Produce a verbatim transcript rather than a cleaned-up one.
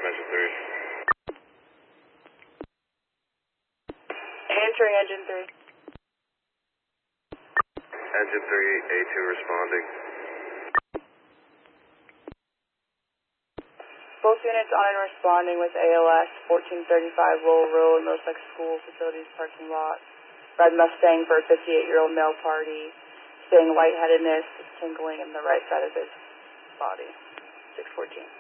engine three. Answering engine three. Engine three, A two responding. Both units on and responding with A L S fourteen thirty-five Lowell Road, Middlesex School Facilities Parking Lot. Red Mustang for a fifty-eight-year-old male party. Saying lightheadedness, tingling in the right side of his body. six fourteen.